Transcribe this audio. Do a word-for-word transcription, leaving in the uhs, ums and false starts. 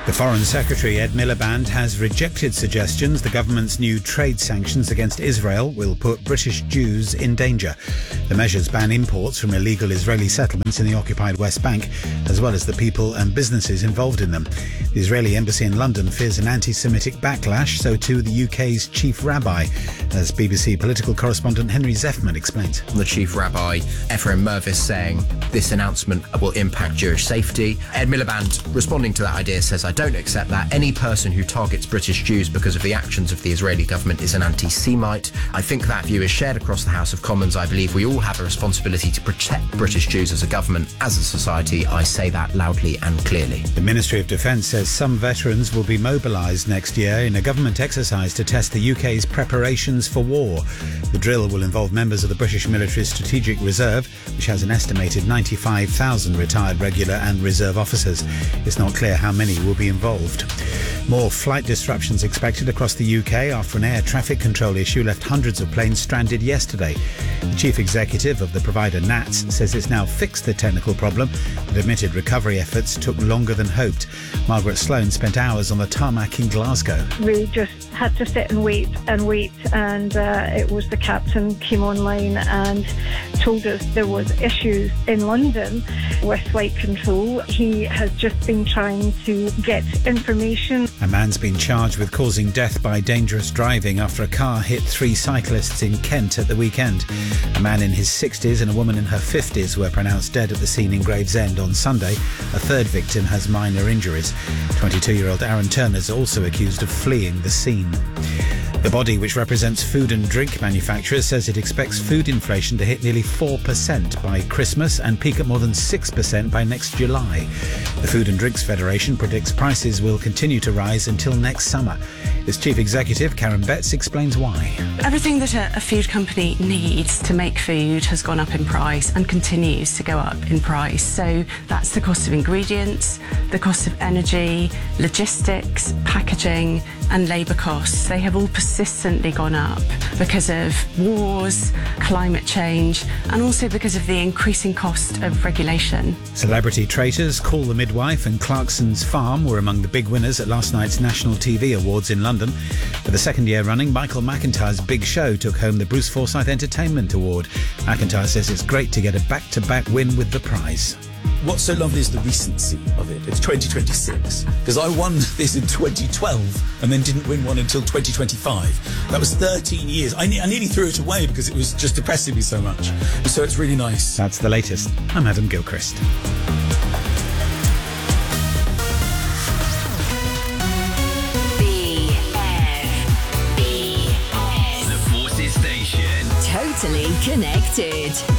The Foreign Secretary, Ed Miliband, has rejected suggestions the government's new trade sanctions against Israel will put British Jews in danger. The measures ban imports from illegal Israeli settlements in the occupied West Bank, as well as the people and businesses involved in them. The Israeli embassy in London fears an anti-Semitic backlash, so too the U K's chief rabbi, as B B C political correspondent Henry Zeffman explains. The chief rabbi, Ephraim Mervis, saying this announcement will impact Jewish safety. Ed Miliband, responding to that idea, says, I don't accept that. Any person who targets British Jews because of the actions of the Israeli government is an anti-Semite. I think that view is shared across the House of Commons. I believe we all have a responsibility to protect British Jews as a government, as a society. I say that loudly and clearly. The Ministry of Defence says some veterans will be mobilised next year in a government exercise to test the U K's preparations for war. The drill will involve members of the British Military Strategic Reserve, which has an estimated ninety-five thousand retired regular and reserve officers. It's not clear how many will be involved. More flight disruptions expected across the U K after an air traffic control issue left hundreds of planes stranded yesterday. The chief executive of the provider N A T S says it's now fixed the technical problem, but admitted recovery efforts took longer than hoped. Margaret Sloan spent hours on the tarmac in Glasgow. We just had to sit and wait and wait, and uh, it was the captain came online and told us there was issues in London with flight control. He has just been trying to get information. A man's been charged with causing death by dangerous driving after a car hit three cyclists in Kent at the weekend. A man in his sixties and a woman in her fifties were pronounced dead at the scene in Gravesend on Sunday. A third victim has minor injuries. twenty-two-year-old Aaron Turner is also accused of fleeing the scene. The body, which represents food and drink manufacturers, says it expects food inflation to hit nearly four percent by Christmas and peak at more than six percent by next July. The Food and Drinks Federation predicts prices will continue to rise until next summer. Its chief executive, Karen Betts, explains why. Everything that a, a food company needs to make food has gone up in price and continues to go up in price. So that's the cost of ingredients, the cost of energy, logistics, packaging and labour costs. They have all persistently gone up because of wars, climate change and also because of the increasing cost of regulation. Celebrity traitors Call the Midwife and Clarkson's Farm were among the big winners at last night's National T V Awards in London. For the second year running, Michael McIntyre's Big Show took home the Bruce Forsyth Entertainment Award. McIntyre says it's great to get a back-to-back win with the prize. What's so lovely is the recency of it. It's twenty twenty-six. Because I won this in twenty twelve and then didn't win one until twenty twenty-five. That was thirteen years. I, ne- I nearly threw it away because it was just depressing me so much. So it's really nice. That's the latest. I'm Adam Gilchrist. The Forces Station. Totally connected.